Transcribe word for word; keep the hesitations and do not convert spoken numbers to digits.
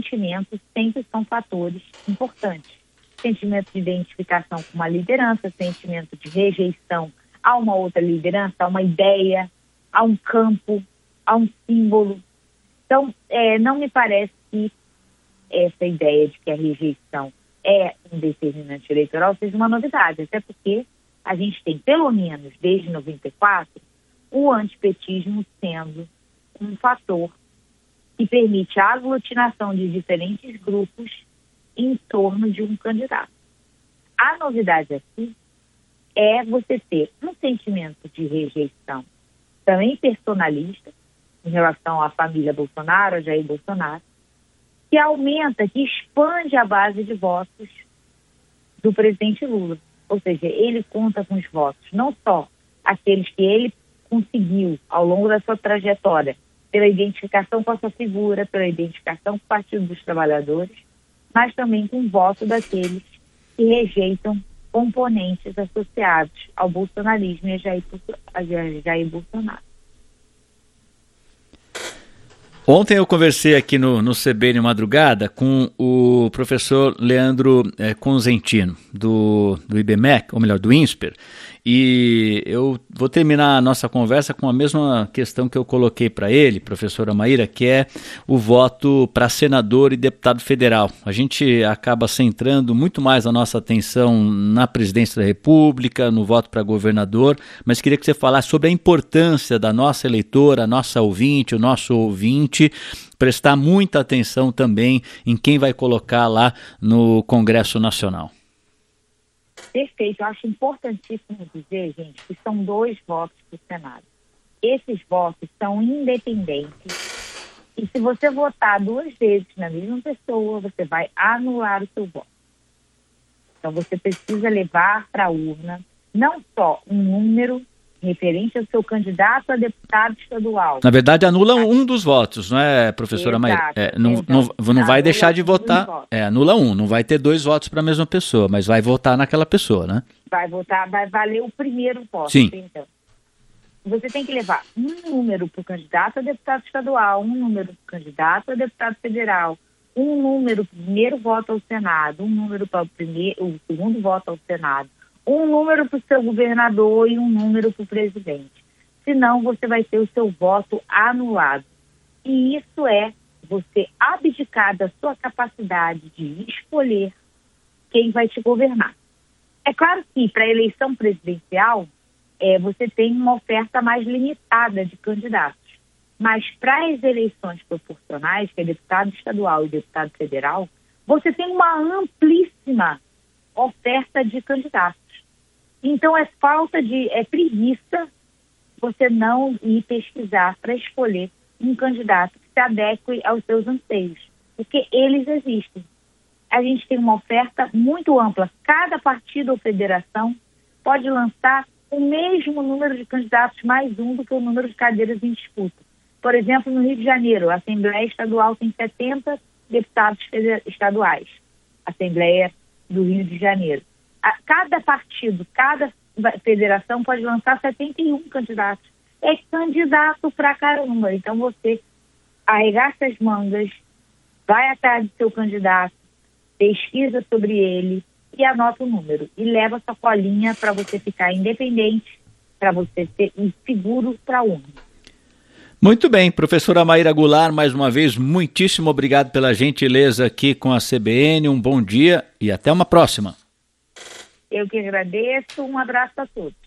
sentimentos sempre são fatores importantes. Sentimento de identificação com uma liderança, sentimento de rejeição a uma outra liderança, a uma ideia, a um campo, a um símbolo. Então, é, não me parece que essa ideia de que a rejeição é um determinante eleitoral seja uma novidade, até porque a gente tem, pelo menos desde noventa e quatro, o antipetismo sendo um fator que permite a aglutinação de diferentes grupos em torno de um candidato. A novidade aqui é você ter um sentimento de rejeição também personalista em relação à família Bolsonaro, a Jair Bolsonaro, que aumenta, que expande a base de votos do presidente Lula. Ou seja, ele conta com os votos, não só aqueles que ele conseguiu ao longo da sua trajetória, pela identificação com a sua figura, pela identificação com o Partido dos Trabalhadores, mas também com o voto daqueles que rejeitam componentes associados ao bolsonarismo e a Jair, a Jair Bolsonaro. Ontem eu conversei aqui no, no C B N Madrugada com o professor Leandro é, Conzentino, do, do I B M E C, ou melhor, do INSPER, e eu vou terminar a nossa conversa com a mesma questão que eu coloquei para ele, professora Maíra, que é o voto para senador e deputado federal. A gente acaba centrando muito mais a nossa atenção na presidência da República, no voto para governador, mas queria que você falasse sobre a importância da nossa eleitora, a nossa ouvinte, o nosso ouvinte, prestar muita atenção também em quem vai colocar lá no Congresso Nacional. Perfeito. Eu acho importantíssimo dizer, gente, que são dois votos para o Senado. Esses votos são independentes e se você votar duas vezes na mesma pessoa, você vai anular o seu voto. Então você precisa levar para a urna não só um número referente ao seu candidato a deputado estadual. Na verdade, anula um dos votos, não é, professora Maíra? É, não, não, não vai deixar de votar. É, anula um, não vai ter dois votos para a mesma pessoa, mas vai votar naquela pessoa, né? Vai votar, vai valer o primeiro voto. Sim. Então, você tem que levar um número para o candidato a deputado estadual, um número para o candidato a deputado federal, um número para o primeiro voto ao Senado, um número para o, primeiro, o segundo voto ao Senado, um número para o seu governador e um número para o presidente. Senão, você vai ter o seu voto anulado. E isso é você abdicar da sua capacidade de escolher quem vai te governar. É claro que, para a eleição presidencial, é, você tem uma oferta mais limitada de candidatos. Mas, para as eleições proporcionais, que é deputado estadual e deputado federal, você tem uma amplíssima oferta de candidatos. Então, é falta de, é preguiça você não ir pesquisar para escolher um candidato que se adeque aos seus anseios, porque eles existem. A gente tem uma oferta muito ampla. Cada partido ou federação pode lançar o mesmo número de candidatos, mais um do que o número de cadeiras em disputa. Por exemplo, no Rio de Janeiro, a Assembleia Estadual tem setenta deputados estaduais. Assembleia do Rio de Janeiro. Cada partido, cada federação pode lançar setenta e um candidatos. É candidato pra caramba. Então você arregaça as mangas, vai atrás do seu candidato, pesquisa sobre ele e anota o número. E leva sua colinha para você ficar independente, para você ser seguro para a urna. Muito bem, professora Maíra Goulart, mais uma vez, muitíssimo obrigado pela gentileza aqui com a C B N. Um bom dia e até uma próxima. Eu que agradeço. Um abraço a todos.